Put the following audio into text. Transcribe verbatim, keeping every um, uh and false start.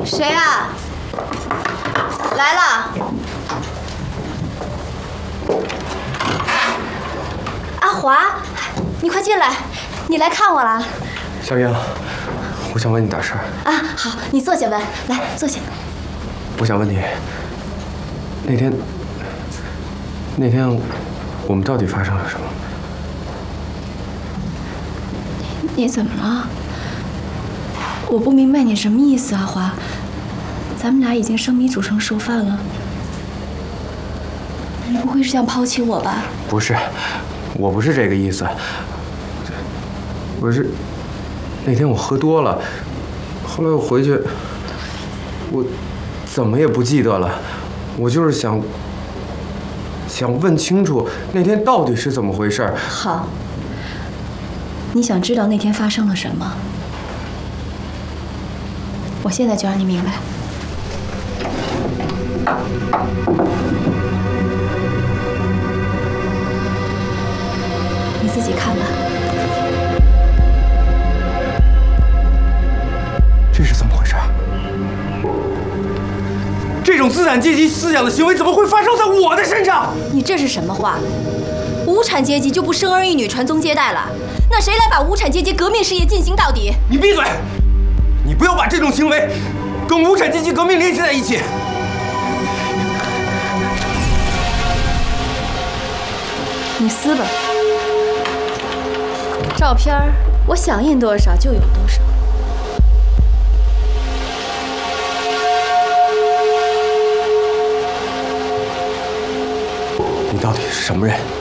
谁啊？来了。阿华，你快进来，你来看我了。 小英，我想问你点事儿。 啊，好，你坐下问，来坐下。 我想问你，那天，那天我们到底发生了什么？ 你怎么了？我不明白你什么意思，阿华。咱们俩已经生米煮成熟饭了，你不会是想抛弃我吧？ 不是，我不是这个意思。我是那天我喝多了，后来我回去，我怎么也不记得了。我就是想想问清楚那天到底是怎么回事。 好，你想知道那天发生了什么？我现在就让你明白。你自己看吧。 这是怎么回事？这种资产阶级思想的行为怎么会发生在我的身上？ 你这是什么话？无产阶级就不生儿育女、传宗接代了？那谁来把无产阶级革命事业进行到底？ 你闭嘴！你不要把这种行为跟无产阶级革命联系在一起。 你撕吧，照片我想印多少就有多少。 你到底是什么人？